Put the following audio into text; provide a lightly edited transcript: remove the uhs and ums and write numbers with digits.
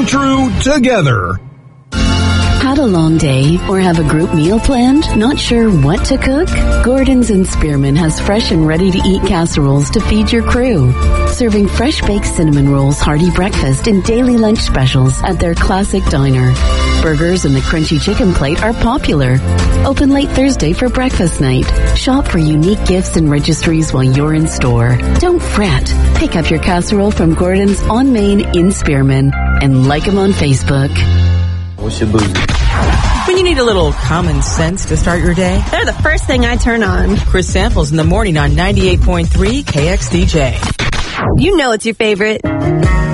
come true together. Had a long day or have a group meal planned? Not sure what to cook? Gordon's and Spearman has fresh and ready-to-eat casseroles to feed your crew. Serving fresh-baked cinnamon rolls, hearty breakfast, and daily lunch specials at their classic diner. Burgers and the crunchy chicken plate are popular. Open late Thursday for breakfast night. Shop for unique gifts and registries while you're in store. Don't fret. Pick up your casserole from Gordon's on Main in Spearman and like them on Facebook. What's your boozy? When you need a little common sense to start your day, they're the first thing I turn on. Chris Samples in the morning on 98.3 KXDJ. You know it's your favorite.